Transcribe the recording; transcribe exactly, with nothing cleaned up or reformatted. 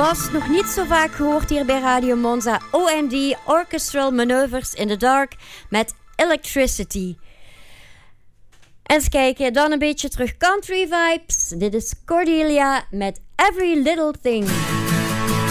was nog niet zo vaak gehoord hier bij Radio Monza. O M D, Orchestral Maneuvers in the Dark met Electricity. Eens kijken, dan een beetje terug country vibes. Dit is Cordelia met Every Little Thing.